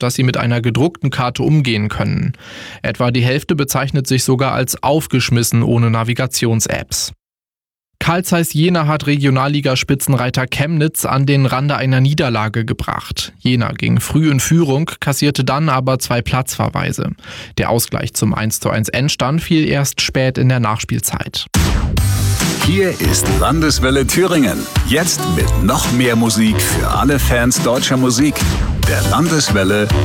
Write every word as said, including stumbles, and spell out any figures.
dass sie mit einer gedruckten Karte umgehen können. Etwa die Hälfte bezeichnet sich sogar als aufgeschmissen ohne Navigations-Apps. Carl Zeiss Jena hat Regionalliga-Spitzenreiter Chemnitz an den Rande einer Niederlage gebracht. Jena ging früh in Führung, kassierte dann aber zwei Platzverweise. Der Ausgleich zum eins zu eins Endstand fiel erst spät in der Nachspielzeit. Hier ist Landeswelle Thüringen. Jetzt mit noch mehr Musik für alle Fans deutscher Musik. Der Landeswelle